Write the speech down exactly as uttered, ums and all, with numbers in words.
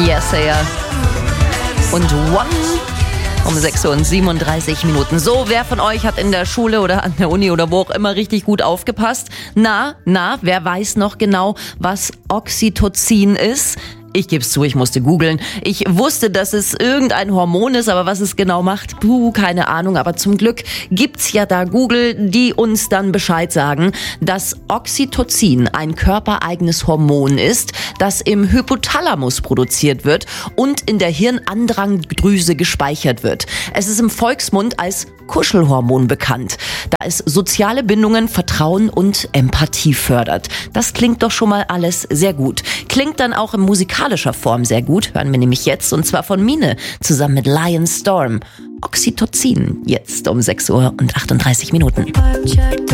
Yes, Sir. Und One um sechs Uhr und siebenunddreißig Minuten. So, wer von euch hat in der Schule oder an der Uni oder wo auch immer richtig gut aufgepasst? Na, na, wer weiß noch genau, was Oxytocin ist? Ich geb's zu, ich musste googeln. Ich wusste, dass es irgendein Hormon ist, aber was es genau macht, puh, keine Ahnung. Aber zum Glück gibt's ja da Google, die uns dann Bescheid sagen, dass Oxytocin ein körpereigenes Hormon ist, das im Hypothalamus produziert wird und in der Hirnandrangdrüse gespeichert wird. Es ist im Volksmund als Kuschelhormon bekannt, da es soziale Bindungen, Vertrauen und Empathie fördert. Das klingt doch schon mal alles sehr gut. Klingt dann auch in musikalischer Form sehr gut, hören wir nämlich jetzt, und zwar von Mine zusammen mit Lion Storm. Oxytocin, jetzt um sechs Uhr und achtunddreißig Minuten.